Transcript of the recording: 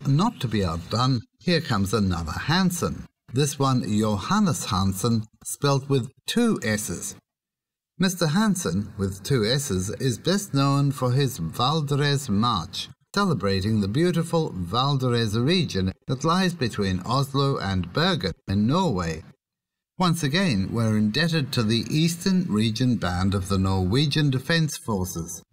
Not to be outdone, here comes another Hansen. This one Johannes Hansen, spelt with 2 S's. Mr. Hansen, with 2 S's, is best known for his Valdres March, celebrating the beautiful Valdres region that lies between Oslo and Bergen in Norway. Once again, we're indebted to the Eastern Region Band of the Norwegian Defence Forces.